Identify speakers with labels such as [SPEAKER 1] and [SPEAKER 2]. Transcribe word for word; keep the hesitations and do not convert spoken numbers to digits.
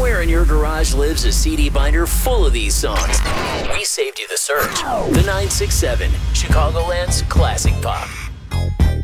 [SPEAKER 1] somewhere in your garage lives a C D binder full of these songs. We saved you the search. The nine six seven, Chicagoland's classic pop.